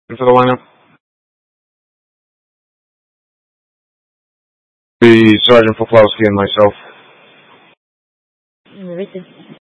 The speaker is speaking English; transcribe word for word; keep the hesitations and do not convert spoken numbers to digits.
For the lineup? Be Sergeant Poplowski and myself. Right there.